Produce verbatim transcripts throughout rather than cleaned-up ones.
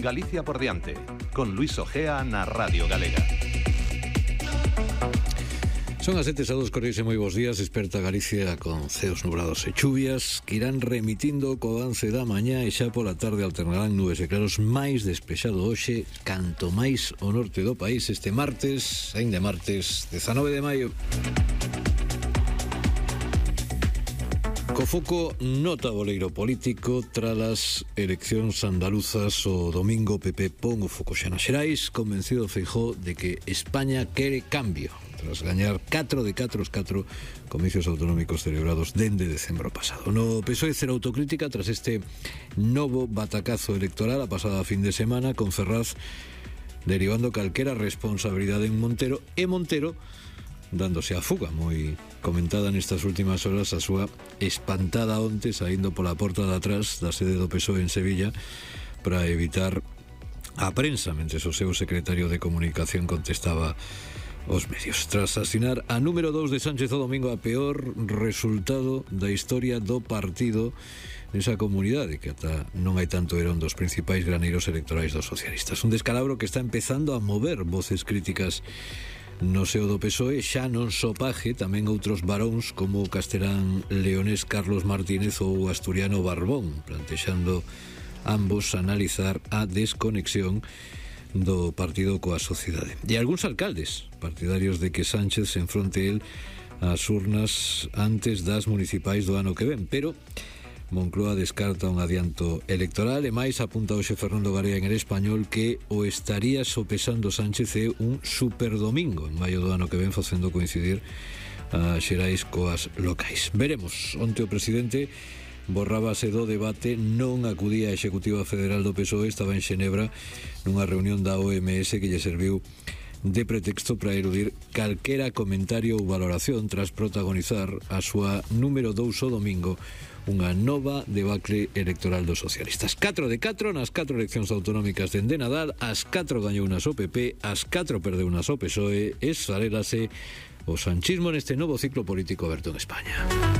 Galicia por diante, con Luis Ojea na Radio Galega. Son as sete e dos, correis e moi bons días. Esperta Galicia con ceos nublados e chuvias que irán remitindo co avance da mañá e xa pola tarde alternarán nubes e claros máis despexado hoxe, canto máis o norte do país este martes, ainda martes dezanove de maio. Co foco no taboleiro político tras as eleccións andaluzas o domingo, P P pon o foco xa nas Xerais, convencido Feijóo de que España quere cambio tras gañar catro de catro os catro comicios autonómicos celebrados dende decembro pasado. No P S O E cero autocrítica tras este novo batacazo electoral a pasada fin de semana, con Ferraz derivando calquera responsabilidade en Montero e Montero dándose a fuga, moi comentada nestas últimas horas a súa espantada onte saindo pola porta de atrás da sede do P S O E en Sevilla para evitar a prensa, mentre o seu secretario de Comunicación contestaba os medios. Tras asinar a número dous de Sánchez o domingo, a peor resultado da historia do partido nesa comunidade, que ata non hai tanto era un dos principais graneiros electorais dos socialistas. Un descalabro que está empezando a mover voces críticas no seo do P S O E, xa non só Paje, tamén outros varóns como o castelán leonés Carlos Martínez ou o asturiano Barbón, plantexando ambos analizar a desconexión do partido coa sociedade. E algúns alcaldes partidarios de que Sánchez se enfronte el ás urnas antes das municipais do ano que ven, pero Moncloa descarta un adianto electoral e máis apunta hoxe Fernando Garea en El Español que o estaría sopesando Sánchez e un superdomingo en maio do ano que ven, facendo coincidir a Xerais coas locais. Veremos. Onte o presidente borrábase do debate, non acudía a Executiva Federal do P S O E, estaba en Xenebra nunha reunión da O M S que lle serviu de pretexto para eludir calquera comentario ou valoración tras protagonizar a súa número dous o domingo, unha nova debacle electoral dos socialistas. catro de catro nas catro eleccións autonómicas dende Nadal, as catro gañou nas o P P, as catro perdeu nas o P S O E, e salérase o sanchismo neste novo ciclo político aberto en España.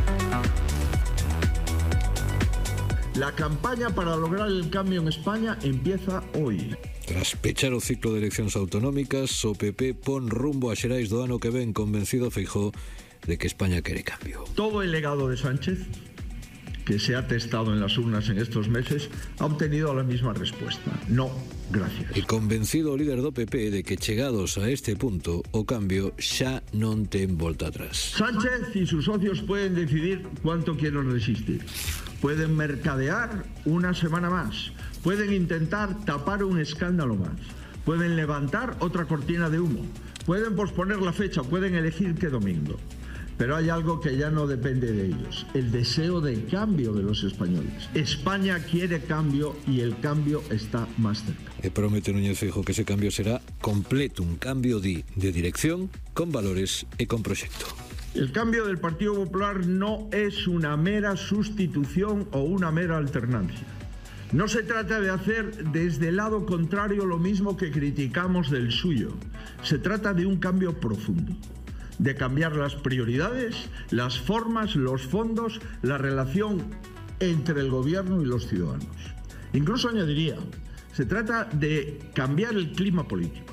La campaña para lograr el cambio en España empieza hoy. Tras pechar o ciclo de eleccións autonómicas, o P P pon rumbo a Xerais do ano que ven, convencido Feijóo de que España quere cambio. Todo el legado de Sánchez, que se ha testado en las urnas en estos meses, ha obtenido la misma respuesta. No, gracias. E convencido o líder do P P de que chegados a este punto, o cambio xa non ten volta atrás. Sánchez y sus socios pueden decidir cuánto quieren resistir. Pueden mercadear una semana más. Pueden intentar tapar un escándalo más. Pueden levantar otra cortina de humo. Pueden posponer la fecha. Pueden elegir qué domingo. Pero hay algo que ya no depende de ellos, el deseo de cambio de los españoles. España quiere cambio y el cambio está más cerca. E promete Núñez Feijóo que ese cambio será completo, un cambio de, de dirección, con valores e con proxecto. El cambio del Partido Popular no es una mera sustitución o una mera alternancia. No se trata de hacer desde el lado contrario lo mismo que criticamos del suyo. Se trata de un cambio profundo, de cambiar las prioridades, las formas, los fondos, la relación entre el gobierno y los ciudadanos. Incluso añadiría, se trata de cambiar el clima político.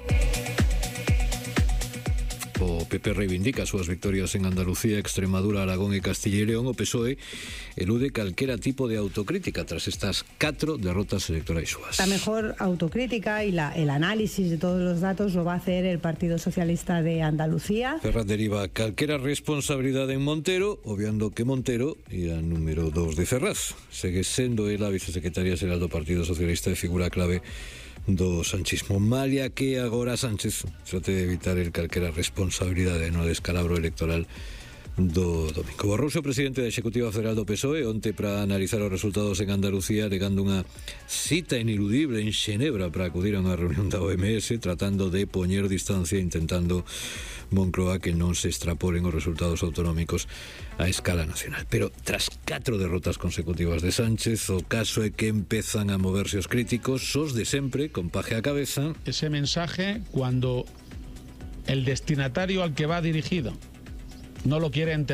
O P P reivindica as súas victorias en Andalucía, Extremadura, Aragón e Castilla y León. O P S O E elude calquera tipo de autocrítica tras estas catro derrotas electorais súas. La mejor autocrítica y la, el análisis de todos los datos lo va a hacer el Partido Socialista de Andalucía. Ferraz deriva calquera responsabilidade en Montero, obviando que Montero era número dous de Ferraz. Segue sendo ela a vicesecretaria xeral do Partido Socialista e figura clave do sanchismo. Malia que agora Sánchez trate de evitar el calquera responsabilidade no descalabro electoral do domingo. Borrouse o presidente da Executiva Federal do P S O E onte para analizar os resultados en Andalucía, alegando unha cita ineludible en Xenebra para acudir a unha reunión da O M S, tratando de poñer distancia, intentando Moncloa que non se extrapolen os resultados autonómicos a escala nacional. Pero tras catro derrotas consecutivas de Sánchez, o caso é que empezan a moverse os críticos, os de sempre, con Paje a cabeza. Ese mensaje, cuando el destinatario al que va dirigido no lo quiere entender,